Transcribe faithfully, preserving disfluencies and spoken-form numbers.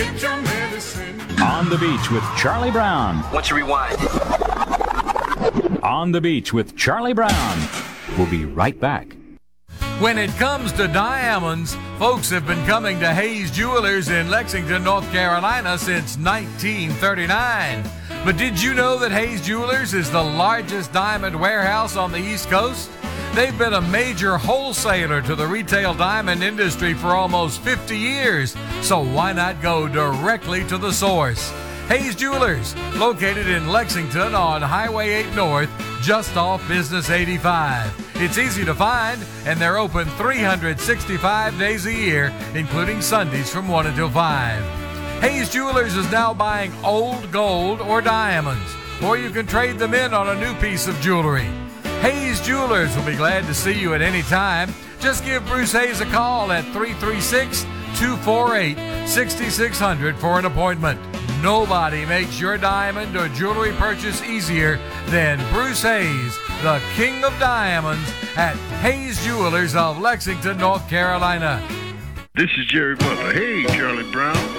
get your medicine. On the Beach with Charlie Brown. Once you rewind. On the Beach with Charlie Brown. We'll be right back. When it comes to diamonds, folks have been coming to Hayes Jewelers in Lexington, North Carolina since nineteen thirty-nine. But did you know that Hayes Jewelers is the largest diamond warehouse on the East Coast? They've been a major wholesaler to the retail diamond industry for almost fifty years, so why not go directly to the source? Hayes Jewelers, located in Lexington on Highway eight North, just off Business eighty-five. It's easy to find, and they're open three hundred sixty-five days a year, including Sundays from one until five. Hayes Jewelers is now buying old gold or diamonds, or you can trade them in on a new piece of jewelry. Hayes Jewelers will be glad to see you at any time. Just give Bruce Hayes a call at three three six, two four eight, six six zero zero for an appointment. Nobody makes your diamond or jewelry purchase easier than Bruce Hayes, the King of Diamonds, at Hayes Jewelers of Lexington, North Carolina. This is Jerry Butler. Hey, Charlie Brown.